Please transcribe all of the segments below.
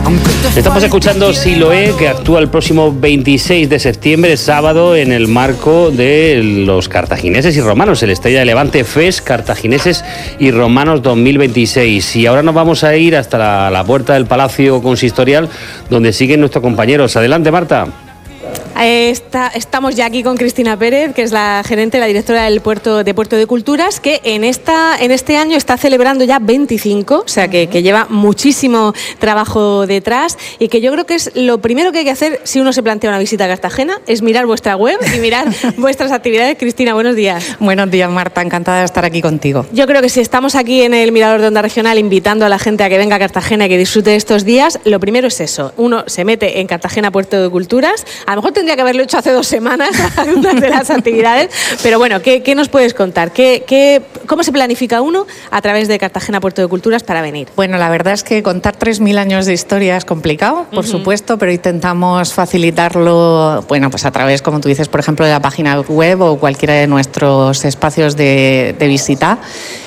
Estamos escuchando Siloé, que actúa el próximo 26 de septiembre, sábado, en el marco de los cartagineses y romanos, el Estrella de Levante Fest Cartagineses y Romanos 2026. Y ahora nos vamos a ir hasta la puerta del Palacio Consistorial, donde siguen nuestros compañeros. Adelante, Marta. Estamos ya aquí con Cristina Pérez, que es la gerente, la directora del Puerto de Culturas, que en este año está celebrando ya 25, o sea que lleva muchísimo trabajo detrás, y que yo creo que es lo primero que hay que hacer si uno se plantea una visita a Cartagena, es mirar vuestra web y mirar vuestras actividades. Cristina, buenos días. Buenos días, Marta, encantada de estar aquí contigo. Yo creo que si estamos aquí en el Mirador de Onda Regional invitando a la gente a que venga a Cartagena y que disfrute estos días, lo primero es eso, uno se mete en Cartagena Puerto de Culturas, a lo mejor tendría que haberlo hecho hace 2 semanas algunas de las actividades, pero bueno, ¿qué nos puedes contar? ¿Cómo se planifica uno a través de Cartagena Puerto de Culturas para venir? Bueno, la verdad es que contar 3.000 años de historia es complicado, por supuesto, pero intentamos facilitarlo, bueno, pues a través, como tú dices, por ejemplo, de la página web o cualquiera de nuestros espacios de visita.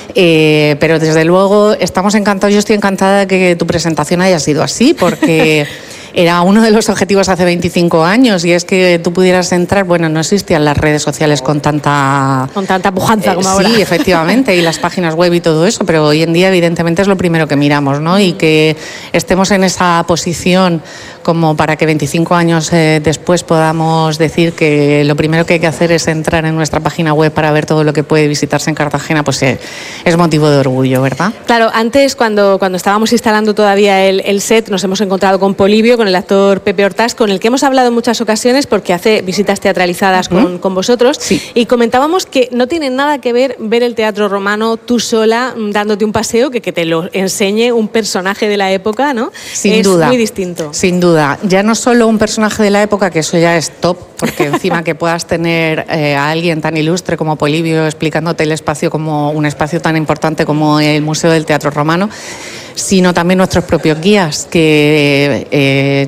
Pero desde luego estamos encantados, yo estoy encantada de que tu presentación haya sido así, porque era uno de los objetivos hace 25 años, y es que tú pudieras entrar, bueno, no existían las redes sociales con tanta pujanza como ahora. Sí, efectivamente, y las páginas web y todo eso, pero hoy en día evidentemente es lo primero que miramos, ¿no? Y que estemos en esa posición como para que 25 años después podamos decir que lo primero que hay que hacer es entrar en nuestra página web para ver todo lo que puede visitarse en Cartagena, pues es motivo de orgullo, ¿verdad? Claro, antes cuando estábamos instalando todavía el set, nos hemos encontrado con Polibio, con el actor Pepe Hortás, con el que hemos hablado en muchas ocasiones porque hace visitas teatralizadas con vosotros, sí. Y comentábamos que no tiene nada que ver el teatro romano tú sola dándote un paseo, que te lo enseñe un personaje de la época, ¿no? Sin duda. Es muy distinto. Sin duda. Ya no solo un personaje de la época, que eso ya es top, porque encima que puedas tener a alguien tan ilustre como Polibio explicándote el espacio como un espacio tan importante como el Museo del Teatro Romano, sino también nuestros propios guías, que